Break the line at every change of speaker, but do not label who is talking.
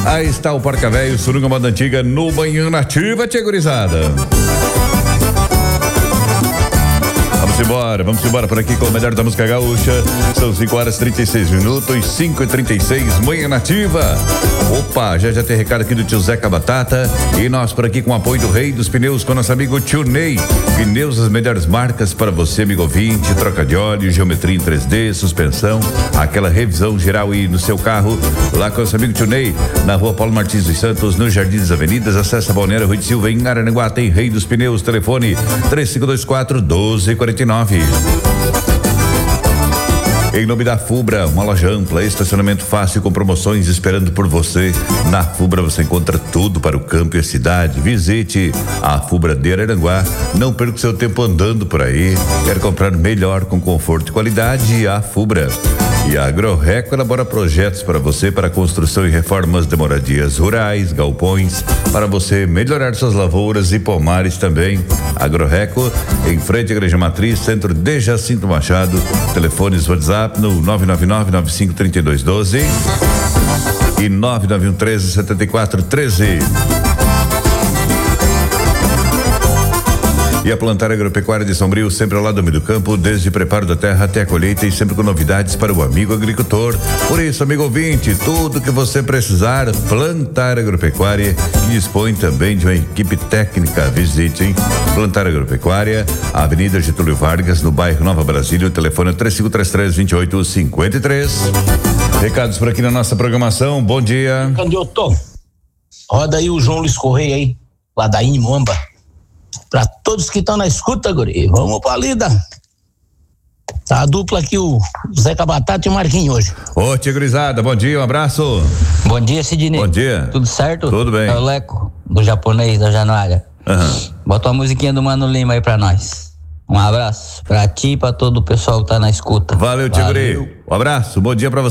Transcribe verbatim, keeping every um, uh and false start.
Aí está o Parca Velho, Surunga Moda Antiga, no Manhã Nativa, tia gurizada. Vamos embora, vamos embora por aqui com o melhor da música gaúcha. São cinco horas e trinta e seis minutos, cinco e trinta e seis, Manhã Nativa. Opa, já já tem recado aqui do tio Zeca Batata. E nós por aqui com o apoio do Rei dos Pneus, com nosso amigo Tio Ney. Pneus, as melhores marcas para você, amigo ouvinte. Troca de óleo, geometria em três D, suspensão, aquela revisão geral e no seu carro. Lá com nosso amigo Tio Ney, na rua Paulo Martins dos Santos, no Jardim das Avenidas. Acesse a Balneário Rui de Silva, em Araranguá. Tem Rei dos Pneus, telefone três cinco dois quatro, um dois quatro nove. Em nome da Fubra, uma loja ampla, estacionamento fácil com promoções esperando por você. Na Fubra você encontra tudo para o campo e a cidade. Visite a Fubra de Araranguá. Não perca seu tempo andando por aí. Quer comprar melhor com conforto e qualidade? A Fubra. E a AgroReco elabora projetos para você para construção e reformas de moradias rurais, galpões, para você melhorar suas lavouras e pomares também. AgroReco, em frente à Igreja Matriz, centro de Jacinto Machado. Telefones WhatsApp no nove nove nove, nove cinco três dois um dois e nove nove um treze, setenta e quatro treze. E a Plantar Agropecuária de Sombrio, sempre ao lado do meio do campo, desde preparo da terra até a colheita e sempre com novidades para o amigo agricultor. Por isso, amigo ouvinte, tudo que você precisar, Plantar Agropecuária, que dispõe também de uma equipe técnica. Visite, hein? Plantar Agropecuária, Avenida Getúlio Vargas, no bairro Nova Brasília. O telefone é três cinco três três, dois oito cinco três. Recados por aqui na nossa programação. Bom dia.
Candidato, roda aí o João Luiz Correia aí, lá da Inimomba. Pra todos que estão na escuta, guri, vamos pra lida. Tá a dupla aqui, o Zeca Batata e o Marquinhos hoje.
Ô, tia gurizada, bom dia, um abraço.
Bom dia, Sidney.
Bom dia.
Tudo certo?
Tudo bem.
É o Leco, do japonês da Januária.
Uhum.
Bota uma musiquinha do Mano Lima aí pra nós. Um abraço pra ti e pra todo o pessoal que tá na escuta.
Valeu, tia guri. Um abraço, bom dia pra você.